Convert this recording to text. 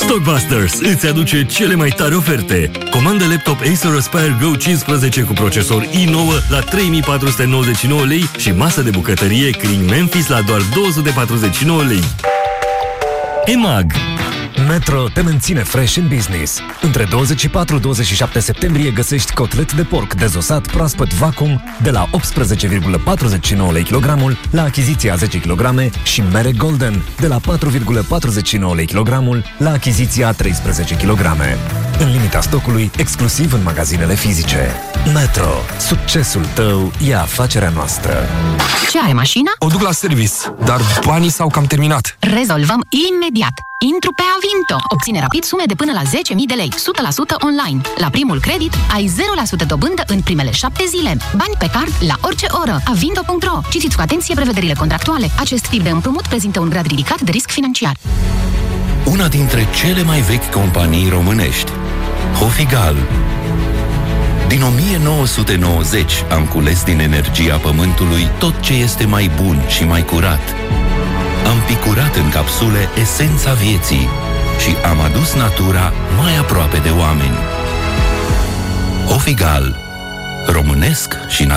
Stockbusters îți aduce cele mai tari oferte. Comandă laptop Acer Aspire Go 15 cu procesor i9 la 3.499 lei și masă de bucătărie Kling Memphis la doar 249 lei. EMAG. Metro te menține fresh în business. Între 24-27 septembrie găsești cotlet de porc dezosat proaspăt vacuum de la 18,49 lei kilogramul la achiziția 10 kg și mere golden de la 4,49 lei kilogramul la achiziția 13 kg. În limita stocului, exclusiv în magazinele fizice. Metro. Succesul tău e afacerea noastră. Ce are mașina? O duc la service, dar banii s-au cam terminat. Rezolvăm imediat. Intru pe Avinto. Obține rapid sume de până la 10.000 de lei, 100% online. La primul credit ai 0% dobândă în primele 7 zile. Bani pe card la orice oră. Avinto.ro. Citiți cu atenție prevederile contractuale. Acest tip de împrumut prezintă un grad ridicat de risc financiar. Una dintre cele mai vechi companii românești, Hofigal. Din 1990 am cules din energia pământului tot ce este mai bun și mai curat. Am picurat în capsule esența vieții și am adus natura mai aproape de oameni. Hofigal. Românesc și